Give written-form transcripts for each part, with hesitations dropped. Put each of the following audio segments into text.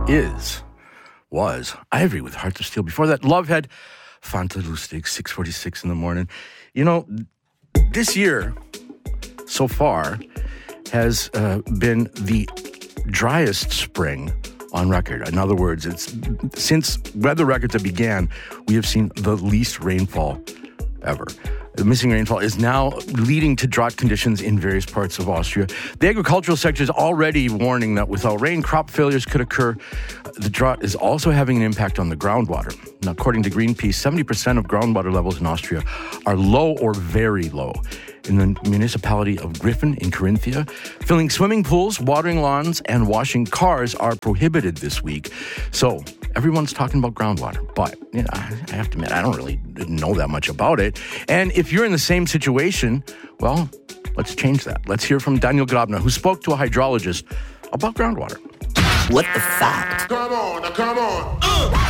was Ivory with Hearts of Steel. Before that, Lovehead, Fanta Lustig, 6:46 in the morning. You know, this year so far has been the driest spring on record. In other words, it's since weather records have began, we have seen the least rainfall ever. The missing rainfall is now leading to drought conditions in various parts of Austria. The agricultural sector is already warning that without rain, crop failures could occur. The drought is also having an impact on the groundwater. Now, according to Greenpeace, 70% of groundwater levels in Austria are low or very low. In the municipality of Griffen in Carinthia, filling swimming pools, watering lawns, and washing cars are prohibited this week. So everyone's talking about groundwater, but you know, I have to admit, I don't really know that much about it. And if you're in the same situation, well, let's change that. Let's hear from Daniel Grabner, who spoke to a hydrologist about groundwater. What the fact? Come on.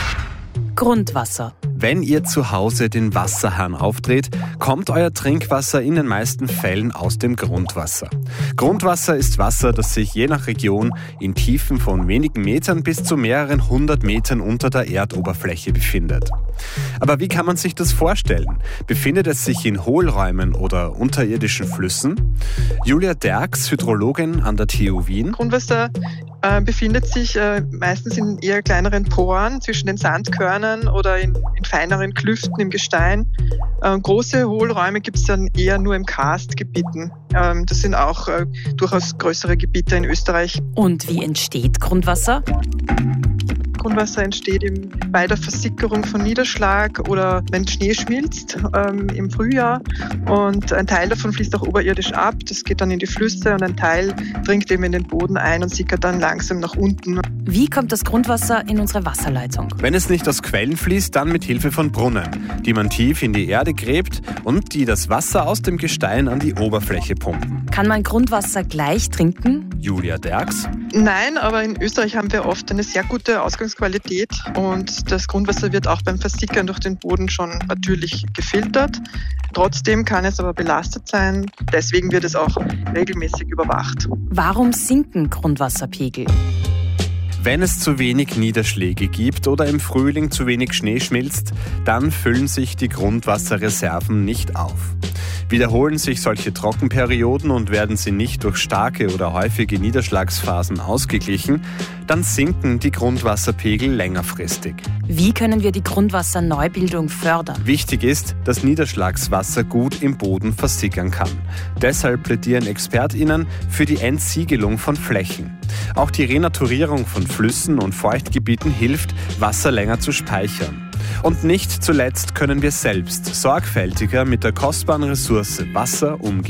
Grundwasser. Wenn ihr zu Hause den Wasserhahn aufdreht, kommt euer Trinkwasser in den meisten Fällen aus dem Grundwasser. Grundwasser ist Wasser, das sich je nach Region in Tiefen von wenigen Metern bis zu mehreren 100 Metern unter der Erdoberfläche befindet. Aber wie kann man sich das vorstellen? Befindet es sich in Hohlräumen oder unterirdischen Flüssen? Julia Derks, Hydrologin an der TU Wien. Grundwasser befindet sich meistens in eher kleineren Poren zwischen den Sandkörnern oder in feineren Klüften im Gestein. Große Hohlräume gibt es dann eher nur im Karstgebieten. Das sind auch durchaus größere Gebiete in Österreich. Und wie entsteht Grundwasser? Grundwasser entsteht bei der Versickerung von Niederschlag oder wenn Schnee schmilzt im Frühjahr. Und ein Teil davon fließt auch oberirdisch ab. Das geht dann in die Flüsse und ein Teil dringt eben in den Boden ein und sickert dann langsam nach unten. Wie kommt das Grundwasser in unsere Wasserleitung? Wenn es nicht aus Quellen fließt, dann mit Hilfe von Brunnen, die man tief in die Erde gräbt und die das Wasser aus dem Gestein an die Oberfläche pumpen. Kann man Grundwasser gleich trinken? Julia Derks. Nein, aber in Österreich haben wir oft eine sehr gute Ausgangsqualität und das Grundwasser wird auch beim Versickern durch den Boden schon natürlich gefiltert. Trotzdem kann es aber belastet sein, deswegen wird es auch regelmäßig überwacht. Warum sinken Grundwasserpegel? Wenn es zu wenig Niederschläge gibt oder im Frühling zu wenig Schnee schmilzt, dann füllen sich die Grundwasserreserven nicht auf. Wiederholen sich solche Trockenperioden und werden sie nicht durch starke oder häufige Niederschlagsphasen ausgeglichen, dann sinken die Grundwasserpegel längerfristig. Wie können wir die Grundwasserneubildung fördern? Wichtig ist, dass Niederschlagswasser gut im Boden versickern kann. Deshalb plädieren ExpertInnen für die Entsiegelung von Flächen. Auch die Renaturierung von Flüssen und Feuchtgebieten hilft, Wasser länger zu speichern. Und nicht zuletzt können wir selbst sorgfältiger mit der kostbaren Ressource Wasser umgehen.